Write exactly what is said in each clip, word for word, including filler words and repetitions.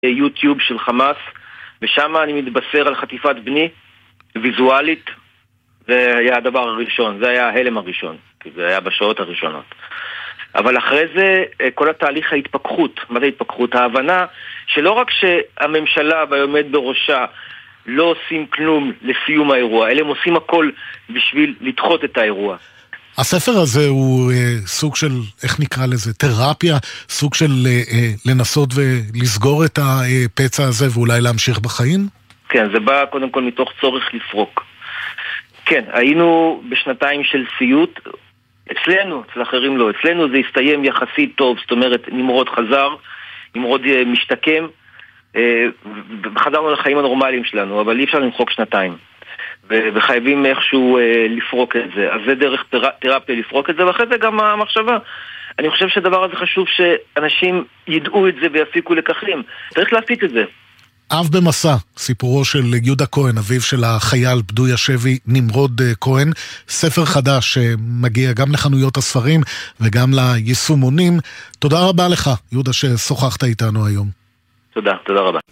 יוטיוב של חמאס, ושם אני מתבשר על חטיפת בני, ויזואלית, זה היה הדבר הראשון, זה היה ההלם הראשון, כי זה היה בשעות הראשונות. אבל אחרי זה, כל התהליך ההתפכחות, מה זה התפכחות? ההבנה שלא רק שהממשלה והעומד בראשה לא עושים כלום לסיום האירוע, אלא הם עושים הכל בשביל לדחות את האירוע. הספר הזה הוא אה, סוג של, איך נקרא לזה, תרפיה, סוג של אה, אה, לנסות ולסגור את הפצע הזה ואולי להמשיך בחיים? כן, זה בא קודם כל מתוך צורך לפרוק. כן, היינו בשנתיים של סיוט, אצלנו, אצל אחרים לא, אצלנו זה הסתיים יחסית טוב, זאת אומרת, נמרוד חזר, נמרוד אה, משתקם, אה, וחזרנו לחיים הנורמליים שלנו, אבל אי אפשר למחוק שנתיים. וחייבים איכשהו אה, לפרוק את זה. אז זה דרך תרפיה לפרוק את זה, ואחרי זה גם המחשבה. אני חושב שהדבר הזה חשוב שאנשים ידעו את זה ויפיקו לקחים. צריך להפיק את זה. אב במסע, סיפורו של יהודה כהן, אביו של החייל פדוי השבי נמרוד כהן, ספר חדש שמגיע גם לחנויות הספרים וגם ליישומונים. תודה רבה לך, יהודה, ששוחחת איתנו היום. תודה, תודה רבה.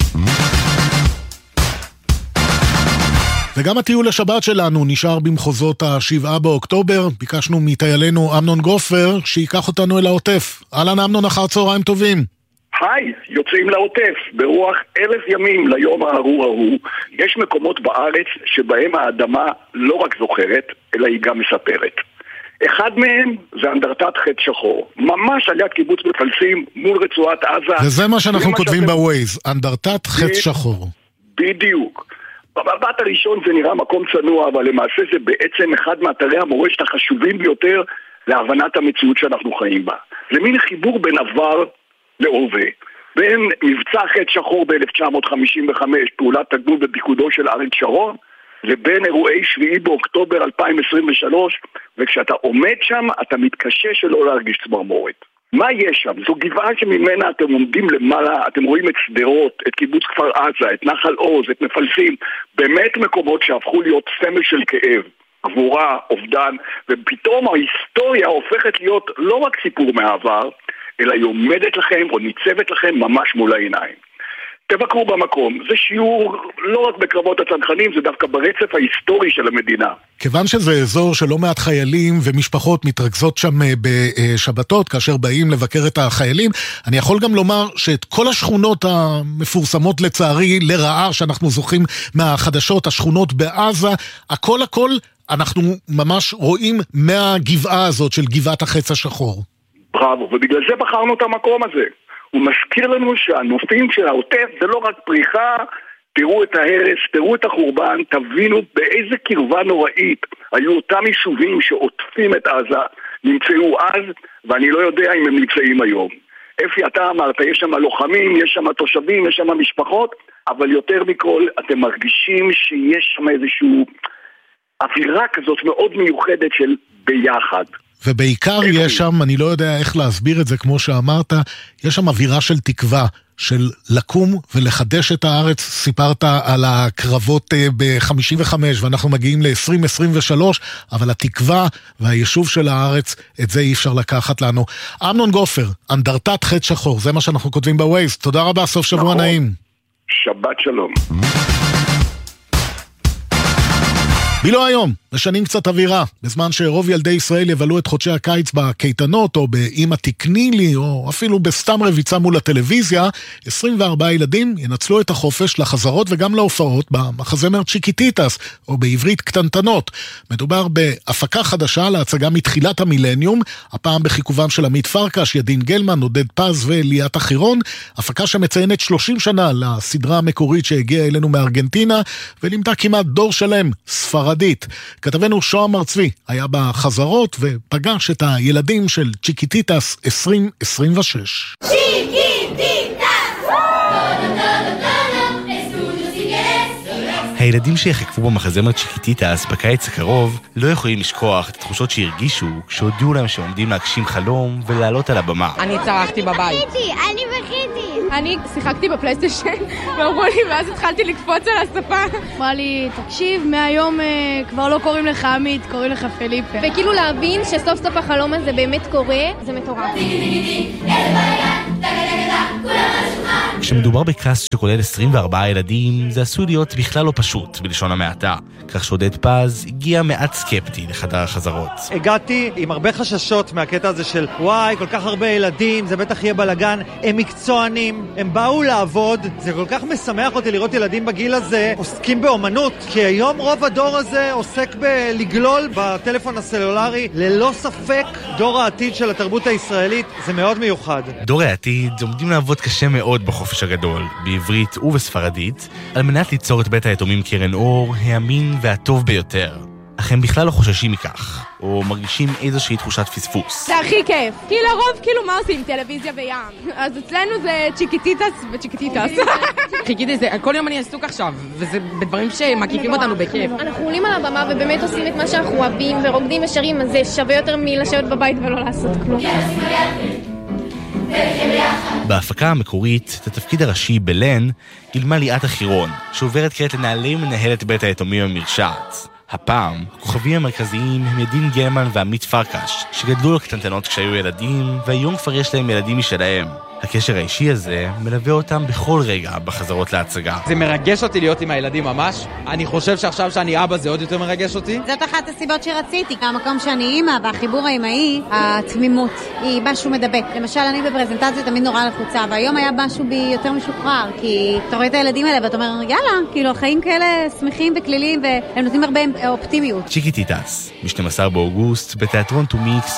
וגם הטיול לשבת שלנו נשאר במחוזות השבעה באוקטובר. ביקשנו מטיילנו אמנון גופר שיקח אותנו אל העוטף. אהלן אמנון, אחר צהריים טובים. היי, יוצאים לעוטף. ברוח אלף ימים ליום הארור ההוא, יש מקומות בארץ שבהם האדמה לא רק זוכרת, אלא היא גם מספרת. אחד מהם זה אנדרטת חץ שחור, ממש על יד קיבוץ מפלסים מול רצועת עזה. וזה מה שאנחנו כותבים שאתם... בווייז, אנדרטת חץ שחור. בדיוק. במבט הראשון זה נראה מקום צנוע, אבל למעשה זה בעצם אחד מאתרי המורשת החשובים ביותר להבנת המציאות שאנחנו חיים בה. זה מין חיבור בין עבר להווה, בין מבצע חץ שחור ב-אלף תשע מאות חמישים וחמש, פעולת תגמול בפיקודו של אריק שרון, לבין אירועי שביעי באוקטובר אלפיים עשרים ושלוש, וכשאתה עומד שם אתה מתקשה שלא להרגיש צמרמורת. מה יש שם? זו גבעה שממנה אתם עומדים למעלה, אתם רואים את שדרות, את קיבוץ כפר עזה, את נחל עוז, את מפלסים, באמת מקומות שהפכו להיות סמל של כאב, גבורה, אובדן, ופתאום ההיסטוריה הופכת להיות לא רק סיפור מהעבר, אלא היא עומדת לכם או ניצבת לכם ממש מול העיניים. תבקרו במקום, זה שיעור לא רק בקרבות הצנחנים, זה דווקא ברצף ההיסטורי של המדינה. כיוון שזה אזור שלא מעט חיילים ומשפחות מתרכזות שם בשבתות, כאשר באים לבקר את החיילים, אני יכול גם לומר שאת כל השכונות המפורסמות לצערי לרעה שאנחנו זוכים מהחדשות, השכונות בעזה, הכל הכל אנחנו ממש רואים מהגבעה הזאת של גבעת החץ השחור. בראבו, ובגלל זה בחרנו את המקום הזה. הוא מזכיר לנו שהנופים של העוטף זה לא רק פריחה, תראו את ההרס, תראו את החורבן, תבינו באיזה קרבה נוראית היו אותם יישובים שעוטפים את עזה, נמצאו אז, ואני לא יודע אם הם נמצאים היום. אפי, אתה אמרת, יש שם לוחמים, יש שם תושבים, יש שם משפחות, אבל יותר מכל, אתם מרגישים שיש שם איזושהי אווירה כזאת מאוד מיוחדת של ביחד. ובעיקר יש שם, אני לא יודע איך להסביר את זה כמו שאמרת, יש שם אווירה של תקווה, של לקום ולחדש את הארץ. סיפרת על הקרבות ב-חמישים וחמש ואנחנו מגיעים ל-עשרים עשרים ושלוש, אבל התקווה והיישוב של הארץ, את זה אי אפשר לקחת לנו. אמנון גופר, אנדרטת חץ שחור, זה מה שאנחנו כותבים בווייז. תודה רבה, סוף שבוע נעים. שבת שלום. בילו היום, משנים קצת אווירה, בזמן שרוב ילדי ישראל יבלו את חודשי הקיץ בקייטנות, או באמא תקני לי, או אפילו בסתם רביצה מול הטלוויזיה, עשרים וארבעה ילדים ינצלו את החופש לחזרות וגם להופעות במחזמר צ'יקיטיטס, או בעברית קטנטנות. מדובר בהפקה חדשה להצגה מתחילת המילניום, הפעם בחיכובם של עמית פרקש, ידין גלמן, עודד פז וליאת החירון, הפקה שמציינת שלושים שנה לסדרה המקורית שהגיעה אלינו מארגנטינה, ולימדה כמעט דור שלם, ספרדית. כתבנו שוהם מרצבי היה בחזרות ופגש את הילדים של צ'יקיטיטס עשרים עשרים ושש. הילדים שיחקפו במחזמר צ'יקיטיטס בקיץ הקרוב לא יכולים לשכוח את התחושות שהרגישו כשהודיעו להם שעומדים להגשים חלום ולעלות על הבמה. אני צרחתי בבית. אני בכיתי. אני שיחקתי בפלייסטיישן ואמרו לי, ואז התחלתי לקפוץ על הספה. אמרה לי, תקשיב, מהיום אה, כבר לא קוראים לך עמית, קוראים לך פליפה. וכאילו להבין שסוף סוף החלום הזה באמת קורה, זה מטורף. כשמדובר בקאסט שכולל עשרים וארבעה ילדים, זה עשוי להיות בכלל לא פשוט, בלשון המעטה. כך שעודד פז הגיע מעט סקפטי לחדר החזרות. הגעתי עם הרבה חששות מהקטע הזה של וואי, כל כך הרבה ילדים, זה בטח יהיה בלגן. הם מקצוענים, הם באו לעבוד. זה כל כך משמח אותי לראות ילדים בגיל הזה עוסקים באומנות, כי היום רוב הדור הזה עוסק בלגלול בטלפון הסלולרי. ללא ספק דור העתיד של התרבות הישראלית, זה מאוד מיוחד. דור העתיד עומדים לעבוד קשה מאוד בחופש הגדול, בעברית ובספרדית, על מנת ליצור את בית היתומים קרן אור, האמין והטוב ביותר. אך הם בכלל לא חוששים מכך, או מרגישים איזושהי תחושת פספוס. זה הכי כיף, כי לרוב כאילו מה עושים? טלוויזיה וים. אז אצלנו זה צ'יקיטיטס וצ'יקיטיטס. חיכיתי, כל יום אני עסוק עכשיו, וזה בדברים שמקיפים אותנו בכיף. אנחנו עולים על הבמה ובאמת עושים את מה שאנחנו אוהבים ורוקדים ושרים, אז זה שווה יותר מלשבת בבית ולא לעשות כלום. בהפקה המקורית, את התפקיד הראשי בלן, גילמה ליאת החירון, שעוברת כעת לנהלי מנהלת בית היתומים המרשעת. הפעם, הכוכבים המרכזיים הם ידין גרמן ועמית פרקש, שגדלו לקטנטנות כשהיו ילדים, והיום כבר יש להם ילדים משלהם. הקשר האישי הזה מלווה אותם בכל רגע בחזרות להצגה. זה מרגש אותי להיות עם הילדים ממש. אני חושב שעכשיו שאני אבא זה עוד יותר מרגש אותי. זאת אחת הסיבות שרציתי. המקום שאני אימא והחיבור האימהי, התמימות, היא משהו מדבק. למשל, אני בפרזנטציה תמיד נורא לחוצה, והיום היה משהו בי יותר משוחרר, כי אתה רואה את הילדים האלה ואתה אומר, יאללה, כאילו החיים כאלה שמחים וכלילים, והם נותנים הרבה אופטימיות. צ'יקיטיטס, ב-שנים עשר באוגוסט, בתיאטרון טומיקס